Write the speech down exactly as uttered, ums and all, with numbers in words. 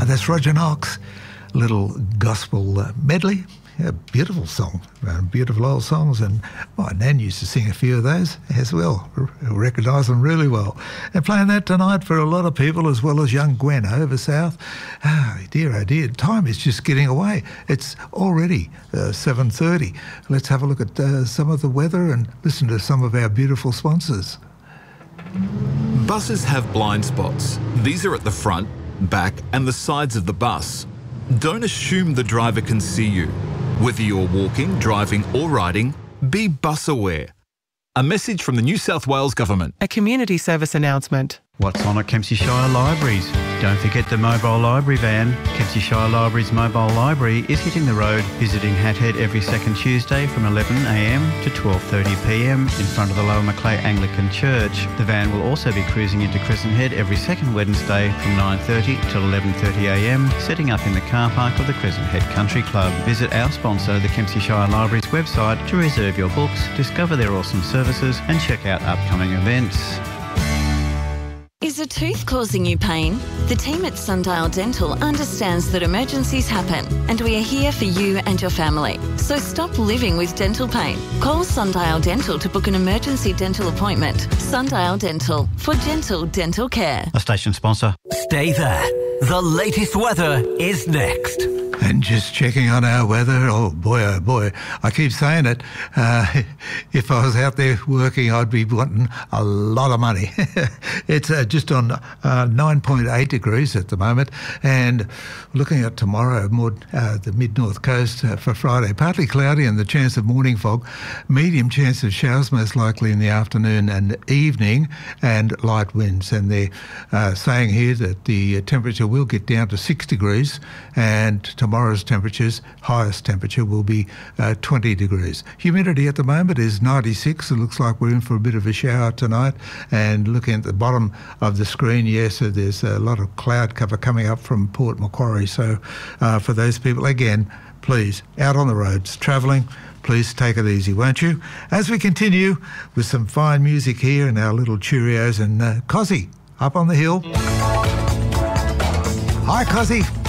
And that's Roger Knox, little gospel uh, medley. A beautiful song, uh, beautiful old songs, and my nan used to sing a few of those as well. R- recognise them really well. And playing that tonight for a lot of people, as well as young Gwen over south. Ah, dear, oh dear, time is just getting away. It's already uh, seven thirty. Let's have a look at uh, some of the weather and listen to some of our beautiful sponsors. Buses have blind spots. These are at the front, back and the sides of the bus. Don't assume the driver can see you. Whether you're walking, driving or riding, be bus aware. A message from the New South Wales Government. A community service announcement. What's on at Kempsey Shire Libraries? Don't forget the mobile library van. Kempsey Shire Libraries mobile library is hitting the road, visiting Hathead every second Tuesday from eleven a m to twelve thirty p m in front of the Lower Macleay Anglican Church. The van will also be cruising into Crescent Head every second Wednesday from nine thirty till eleven thirty a m, setting up in the car park of the Crescent Head Country Club. Visit our sponsor, the Kempsey Shire Libraries website to reserve your books, discover their awesome services and check out upcoming events. Is a tooth causing you pain? The team at Sundial Dental understands that emergencies happen and we are here for you and your family. So stop living with dental pain. Call Sundial Dental to book an emergency dental appointment. Sundial Dental, for gentle dental care. A station sponsor. Stay there. The latest weather is next. And just checking on our weather, oh boy, oh boy, I keep saying it, uh, if I was out there working, I'd be wanting a lot of money. It's uh, just on uh, nine point eight degrees at the moment, and looking at tomorrow, more uh, the mid-north coast uh, for Friday, partly cloudy and the chance of morning fog, medium chance of showers most likely in the afternoon and evening, and light winds. And they're uh, saying here that the temperature will get down to six degrees, and tomorrow Tomorrow's temperatures, highest temperature will be uh, twenty degrees. Humidity at the moment is ninety-six. It looks like we're in for a bit of a shower tonight. And looking at the bottom of the screen, yes, so there's a lot of cloud cover coming up from Port Macquarie. So uh, for those people, again, please, out on the roads, travelling, please take it easy, won't you? As we continue with some fine music here and our little Cheerios and uh, Cozzy up on the hill. Hi, Cozzy.